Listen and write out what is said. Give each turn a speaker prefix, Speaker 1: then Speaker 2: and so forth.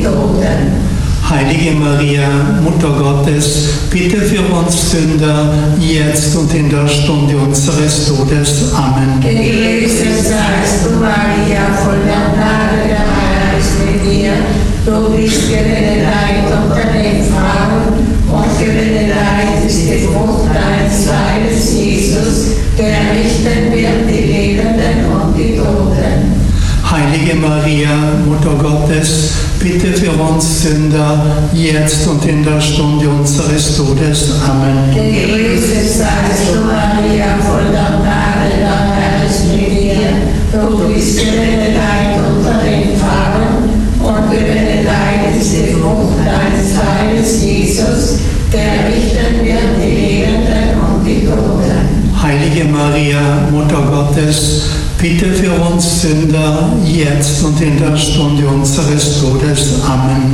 Speaker 1: Toten.
Speaker 2: Heilige Maria, Mutter Gottes, bitte für uns Sünder, jetzt und in der Stunde unseres Todes. Amen.
Speaker 1: Gegrüßet seist du, Maria, voll der Gnade, der Herr ist mit dir. Du bist gebenedeit unter den Frauen und gebenedeit ist die Frucht deines Leibes, Jesus, der richten wird die Lebenden und die Toten.
Speaker 2: Heilige Maria, Mutter Gottes, bitte für uns Sünder, jetzt und in der Stunde unseres Todes. Amen.
Speaker 1: Gegrüßet seist du, Maria, voll der Gnade, der Herr ist mit dir. Du bist gebenedeit unter den Frauen und gebenedeit ist die Frucht deines Leibes, Jesus, der richten wird die Lebenden und die Toten.
Speaker 2: Heilige Maria, Mutter Gottes, bitte für uns Sünder, jetzt und in der Stunde unseres Todes. Amen.